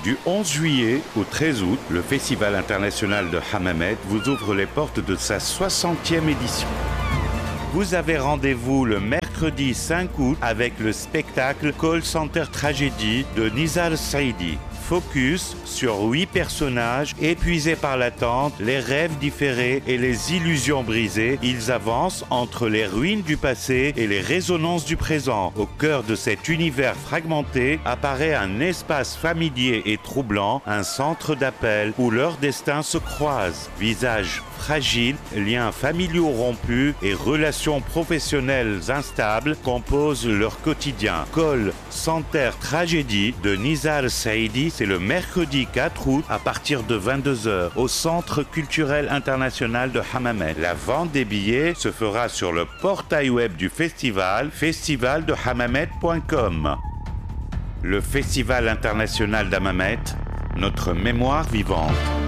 Du 11 juillet au 13 août, le Festival international de Hammamet vous ouvre les portes de sa 60e édition. Vous avez rendez-vous le mercredi 5 août avec le spectacle Call Center Tragedy de Nizar Saidi. Focus sur 8 personnages épuisés par l'attente, les rêves différés et les illusions brisées. Ils avancent entre les ruines du passé et les résonances du présent. Au cœur de cet univers fragmenté apparaît un espace familier et troublant, un centre d'appel où leurs destins se croisent. Visages fragiles, liens familiaux rompus et relations professionnelles instables composent leur quotidien. Call Center Tragedy de Nizar Saidi, c'est le mercredi 4 août à partir de 22h au Centre culturel international de Hammamet. La vente des billets se fera sur le portail web du festival, festivaldehammamet.com. Le Festival international d'Hammamet, notre mémoire vivante.